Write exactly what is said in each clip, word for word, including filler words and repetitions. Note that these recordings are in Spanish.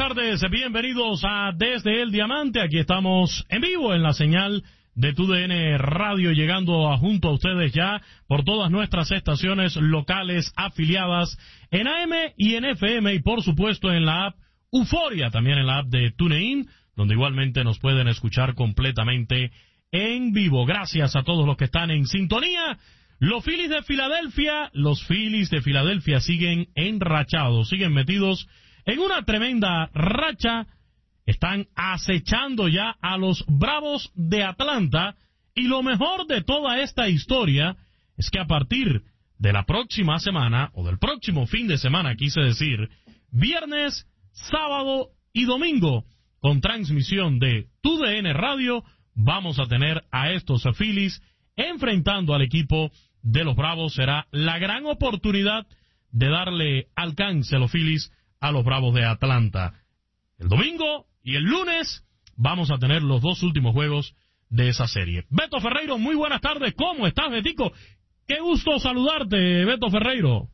tardes, bienvenidos a Desde el Diamante. Aquí estamos en vivo en la señal de T U D N Radio, llegando a, junto a ustedes ya por todas nuestras estaciones locales afiliadas en A M y en F M, y por supuesto en la app Euforia, también en la app de TuneIn, donde igualmente nos pueden escuchar completamente en vivo. Gracias a todos los que están en sintonía. Los Phillies de Filadelfia, los Phillies de Filadelfia siguen enrachados, siguen metidos en una tremenda racha. Están acechando ya a los Bravos de Atlanta, y lo mejor de toda esta historia es que a partir de la próxima semana, o del próximo fin de semana, quise decir, viernes, sábado y domingo, con transmisión de T U D N Radio, vamos a tener a estos Phillies enfrentando al equipo de los Bravos. Será la gran oportunidad de darle alcance a los Phillies a los Bravos de Atlanta. El domingo y el lunes vamos a tener los dos últimos juegos de esa serie. Beto Ferreiro, muy buenas tardes. ¿Cómo estás, Betico? Qué gusto saludarte, Beto Ferreiro.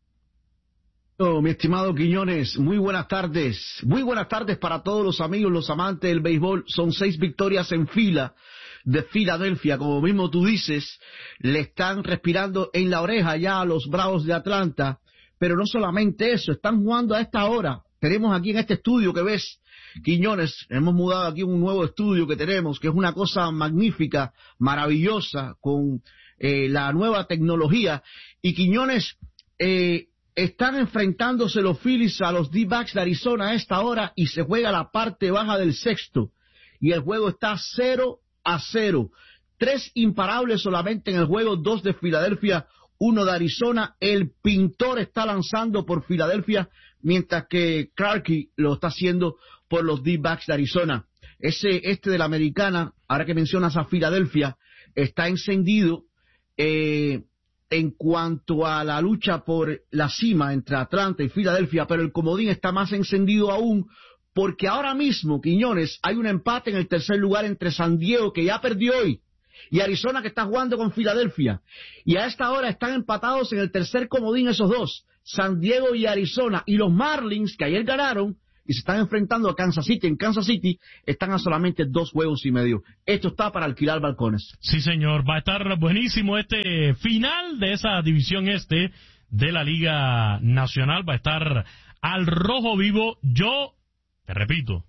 Oh, mi estimado Quiñones, muy buenas tardes. Muy buenas tardes para todos los amigos, los amantes del béisbol. Son seis victorias en fila de Filadelfia. Como mismo tú dices, le están respirando en la oreja ya a los Bravos de Atlanta. Pero no solamente eso, están jugando a esta hora. Tenemos aquí en este estudio que ves, Quiñones, hemos mudado aquí un nuevo estudio que tenemos, que es una cosa magnífica, maravillosa, con eh, la nueva tecnología. Y Quiñones, eh, están enfrentándose los Phillies a los D-backs de Arizona a esta hora, y se juega la parte baja del sexto. Y el juego está cero a cero. Tres imparables solamente en el juego, dos de Filadelfia, uno de Arizona. El pintor está lanzando por Filadelfia, mientras que Clarke lo está haciendo por los D-backs de Arizona. Ese este de la Americana, ahora que mencionas a Filadelfia, está encendido eh, en cuanto a la lucha por la cima entre Atlanta y Filadelfia, pero el comodín está más encendido aún, porque ahora mismo, Quiñones, hay un empate en el tercer lugar entre San Diego, que ya perdió hoy, y Arizona, que está jugando con Filadelfia. Y a esta hora están empatados en el tercer comodín esos dos, San Diego y Arizona. Y los Marlins, que ayer ganaron y se están enfrentando a Kansas City, en Kansas City están a solamente dos juegos y medio. Esto está para alquilar balcones. Sí, señor, va a estar buenísimo este final de esa división este de la Liga Nacional. Va a estar al rojo vivo. Yo te repito,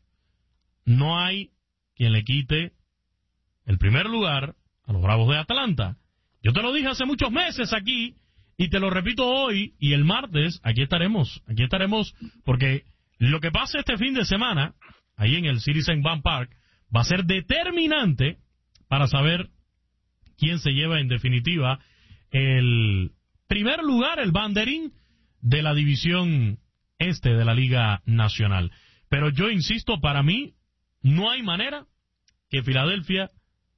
no hay quien le quite el primer lugar a los Bravos de Atlanta. Yo te lo dije hace muchos meses aquí, y te lo repito hoy, y el martes aquí estaremos, aquí estaremos, porque lo que pase este fin de semana, ahí en el Citizens Bank Park, va a ser determinante para saber quién se lleva en definitiva el primer lugar, el banderín de la división este de la Liga Nacional. Pero yo insisto, para mí no hay manera que Filadelfia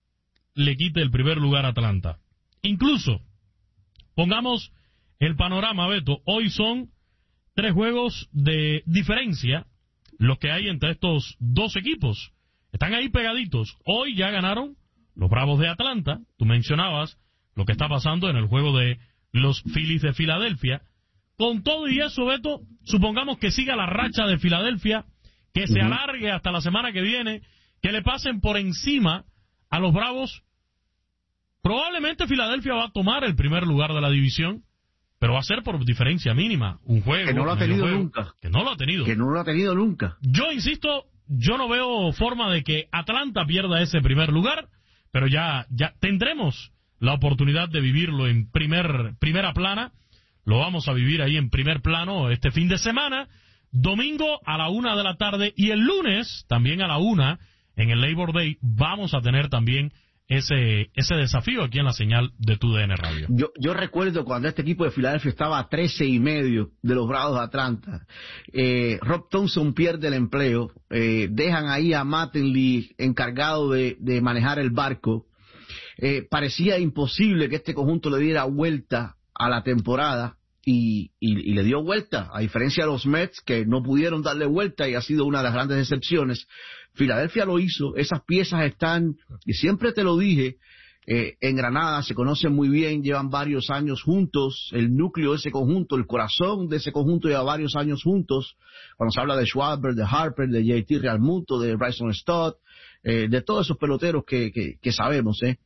le quite el primer lugar a Atlanta. Incluso, pongamos el panorama, Beto, hoy son tres juegos de diferencia los que hay entre estos dos equipos. Están ahí pegaditos. Hoy ya ganaron los Bravos de Atlanta. Tú mencionabas lo que está pasando en el juego de los Phillies de Filadelfia. Con todo y eso, Beto, supongamos que siga la racha de Filadelfia, que se alargue hasta la semana que viene, que le pasen por encima a los Bravos. Probablemente Filadelfia va a tomar el primer lugar de la división, pero va a ser por diferencia mínima, un juego. Que no lo ha tenido juego, nunca. Que no lo ha tenido. Que no lo ha tenido nunca. Yo insisto, yo no veo forma de que Atlanta pierda ese primer lugar, pero ya, ya tendremos la oportunidad de vivirlo en primer, primera plana. Lo vamos a vivir ahí en primer plano este fin de semana, domingo a la una de la tarde, y el lunes también a la una, en el Labor Day, vamos a tener también ese ese desafío aquí en la señal de T U D N Radio. Yo, yo recuerdo cuando este equipo de Filadelfia estaba a trece y medio de los Bravos de Atlanta. Eh, Rob Thompson pierde el empleo, eh, dejan ahí a Mattingly encargado de, de manejar el barco. Eh, parecía imposible que este conjunto le diera vuelta a la temporada, y, y, y le dio vuelta, a diferencia de los Mets, que no pudieron darle vuelta, y ha sido una de las grandes decepciones. Filadelfia lo hizo, esas piezas están, y siempre te lo dije, eh, en Granada, se conocen muy bien, llevan varios años juntos, el núcleo de ese conjunto, el corazón de ese conjunto lleva varios años juntos, cuando se habla de Schwarber, de Harper, de J T Realmuto, de Bryson Stott, eh, de todos esos peloteros que, que, que sabemos, eh,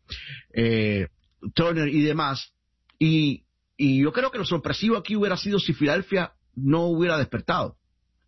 eh, Turner y demás, y, y yo creo que lo sorpresivo aquí hubiera sido si Filadelfia no hubiera despertado.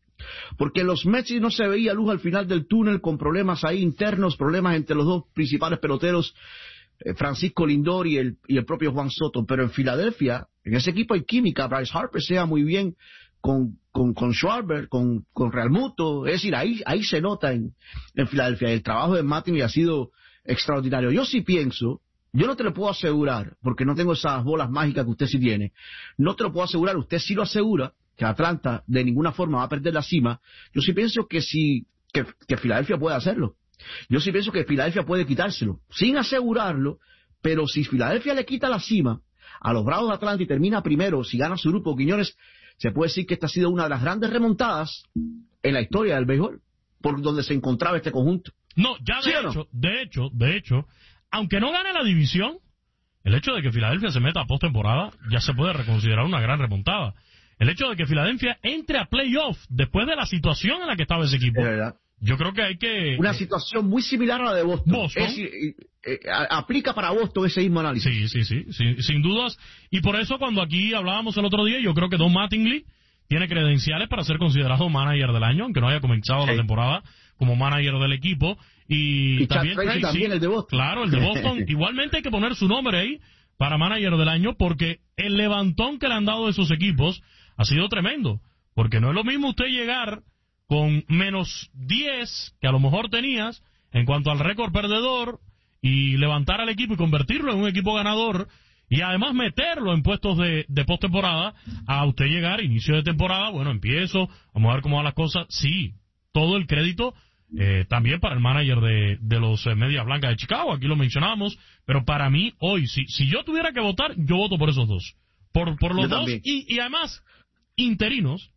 Porque los Mets no se veía luz al final del túnel, con problemas ahí internos, problemas entre los dos principales peloteros, eh, Francisco Lindor y el, y el propio Juan Soto. Pero en Filadelfia, en ese equipo hay química. Bryce Harper se lleva muy bien con, con, con Schwarber, con, con Realmuto. Es decir, ahí, ahí se nota en, en Filadelfia. El trabajo de Mattingly ha sido extraordinario. Yo sí pienso, yo no te lo puedo asegurar, porque no tengo esas bolas mágicas que usted sí tiene. No te lo puedo asegurar, usted sí lo asegura, que Atlanta de ninguna forma va a perder la cima. Yo sí pienso que sí, que, que Filadelfia puede hacerlo. Yo sí pienso que Filadelfia puede quitárselo, sin asegurarlo, pero si Filadelfia le quita la cima a los Bravos de Atlanta y termina primero, si gana su grupo, Quiñones, se puede decir que esta ha sido una de las grandes remontadas en la historia del béisbol, por donde se encontraba este conjunto. No, ya de ¿Sí hecho, o no? de hecho, de hecho, aunque no gane la división, el hecho de que Filadelfia se meta a postemporada ya se puede reconsiderar una gran remontada. El hecho de que Filadelfia entre a playoff después de la situación en la que estaba ese equipo, Es verdad. yo creo que hay que... Una situación muy similar a la de Boston. Boston. Es decir, eh, eh, aplica para Boston ese mismo análisis. Sí, sí, sí, sin, sin dudas. Y por eso cuando aquí hablábamos el otro día, yo creo que Don Mattingly tiene credenciales para ser considerado manager del año, aunque no haya comenzado Sí. la temporada como manager del equipo. Y, Y Chad también, Frazier sí, también, sí, el de Boston. Claro, el de Boston. Igualmente hay que poner su nombre ahí para manager del año, porque el levantón que le han dado esos equipos ha sido tremendo. Porque no es lo mismo usted llegar con menos diez que a lo mejor tenías en cuanto al récord perdedor y levantar al equipo y convertirlo en un equipo ganador y además meterlo en puestos de, de postemporada, a usted llegar inicio de temporada, bueno, empiezo, vamos a ver cómo van las cosas. Sí, todo el crédito eh, también para el manager de, de los eh, Medias Blancas de Chicago, aquí lo mencionamos, pero para mí hoy, si, si yo tuviera que votar, yo voto por esos dos, por, por los Yo dos también. y, y además interinos,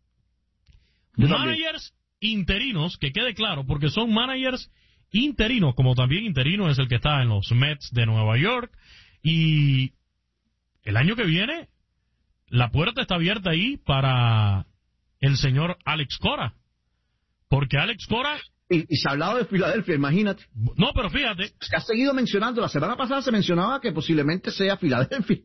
Yo managers interinos, que quede claro, porque son managers interinos, como también interino es el que está en los Mets de Nueva York, y el año que viene la puerta está abierta ahí para el señor Alex Cora, porque Alex Cora, Y, y se ha hablado de Filadelfia, imagínate. no, pero fíjate, Se ha seguido mencionando, la semana pasada se mencionaba que posiblemente sea Filadelfia.